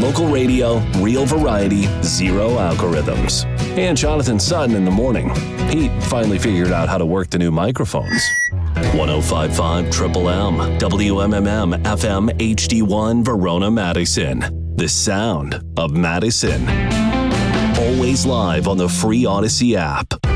Local radio, real variety, zero algorithms. And Jonathan Sutton in the morning. Pete finally figured out how to work the new microphones. 105.5 Triple M, WMMM FM HD1 Verona, Madison. The sound of Madison. Always live on the free Odyssey app.